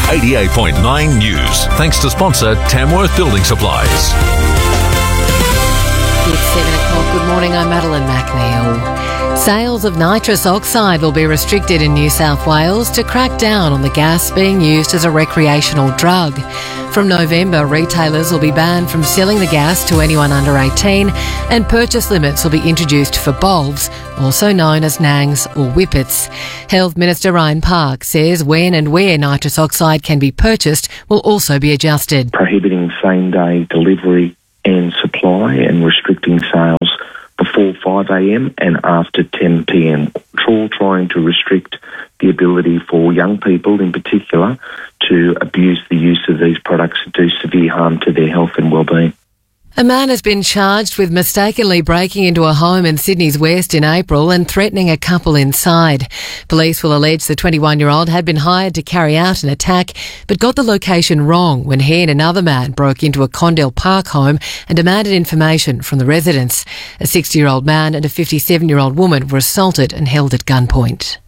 88.9 News. Thanks to sponsor Tamworth Building Supplies. It's 7 o'clock. Good morning, I'm Madeline McNeil. Sales of nitrous oxide will be restricted in New South Wales to crack down on the gas being used as a recreational drug. From November, retailers will be banned from selling the gas to anyone under 18, and purchase limits will be introduced for bulbs, also known as nangs or whippets. Health Minister Ryan Park says when and where nitrous oxide can be purchased will also be adjusted. Prohibiting same-day delivery and supply and restricting sales before 5 a.m. and after 10 p.m. All trying to restrict the ability for young people in particular to abuse the use of these products and do severe harm to their health and well-being. A man has been charged with mistakenly breaking into a home in Sydney's West in April and threatening a couple inside. Police will allege the 21-year-old had been hired to carry out an attack but got the location wrong when he and another man broke into a Condell Park home and demanded information from the residents. A 60-year-old man and a 57-year-old woman were assaulted and held at gunpoint.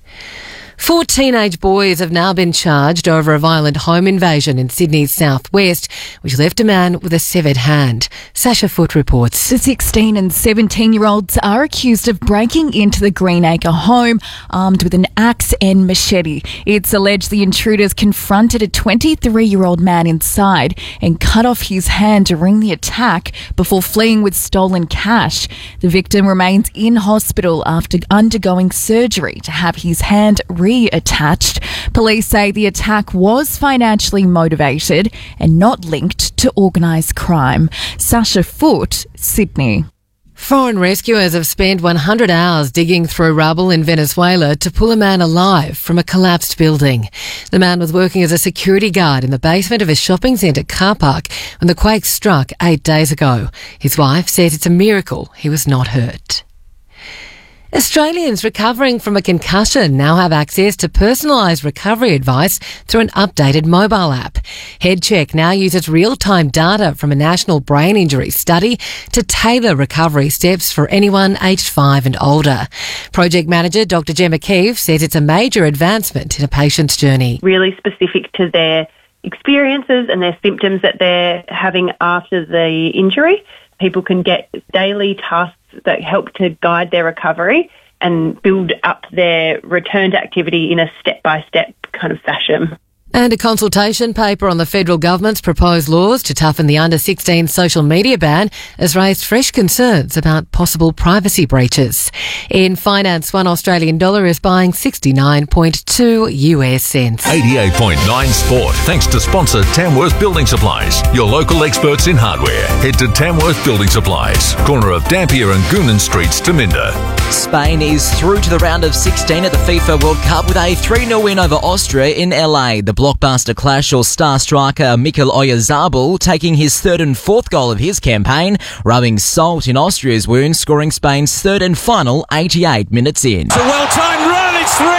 4 teenage boys have now been charged over a violent home invasion in Sydney's southwest, which left a man with a severed hand. Sasha Foote reports. The 16 and 17-year-olds are accused of breaking into the Greenacre home armed with an axe and machete. It's alleged the intruders confronted a 23-year-old man inside and cut off his hand during the attack before fleeing with stolen cash. The victim remains in hospital after undergoing surgery to have his hand reattached. Police say the attack was financially motivated and not linked to organised crime. Sasha Foote, Sydney. Foreign rescuers have spent 100 hours digging through rubble in Venezuela to pull a man alive from a collapsed building. The man was working as a security guard in the basement of a shopping centre car park when the quake struck 8 days ago. His wife says it's a miracle he was not hurt. Australians recovering from a concussion now have access to personalised recovery advice through an updated mobile app. HeadCheck now uses real-time data from a national brain injury study to tailor recovery steps for anyone aged 5 and older. Project manager Dr Gemma Keefe says it's a major advancement in a patient's journey. Really specific to their experiences and their symptoms that they're having after the injury. People can get daily tasks that help to guide their recovery and build up their return to activity in a step-by-step kind of fashion. And a consultation paper on the federal government's proposed laws to toughen the under-16 social media ban has raised fresh concerns about possible privacy breaches. In finance, $1 Australian is buying 69.2 US cents. 88.9 Sport. Thanks to sponsor Tamworth Building Supplies, your local experts in hardware. Head to Tamworth Building Supplies, corner of Dampier and Goonan Streets, Taminda. Spain is through to the round of 16 at the FIFA World Cup with a 3-0 win over Austria in LA. The blockbuster clash saw star striker Mikel Oyarzabal taking his third and fourth goal of his campaign, rubbing salt in Austria's wound, scoring Spain's third and final 88 minutes in. It's a well-timed run, it's 3.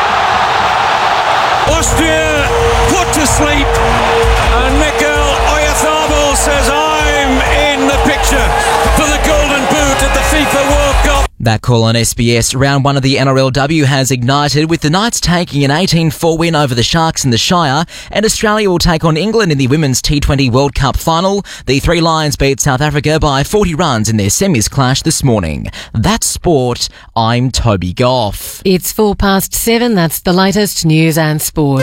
Austria put to sleep, and Mikel Oyarzabal says, I'm in the picture for the Golden Boot at the FIFA World Cup. That call on SBS. Round 1 of the NRLW has ignited, with the Knights taking an 18-4 win over the Sharks in the Shire, and Australia will take on England in the Women's T20 World Cup final. The Three Lions beat South Africa by 40 runs in their semis clash this morning. That's sport. I'm Toby Goff. It's 7:04. That's the latest news and sport.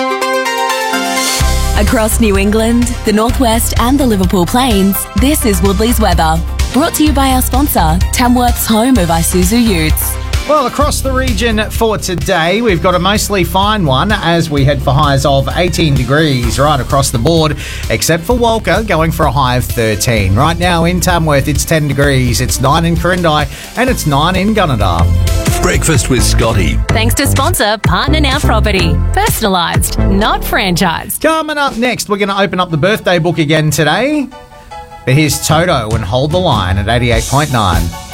Across New England, the Northwest and the Liverpool Plains, this is Woodley's weather. Brought to you by our sponsor, Tamworth's home of Isuzu Utes. Well, across the region for today, we've got a mostly fine one as we head for highs of 18 degrees right across the board, except for Walker going for a high of 13. Right now in Tamworth, it's 10 degrees, it's 9 in Corindai, and it's 9 in Gunnedah. Breakfast with Scotty. Thanks to sponsor Partner Now Property. Personalised, not franchised. Coming up next, we're going to open up the birthday book again today. But here's Toto and Hold the Line at 88.9.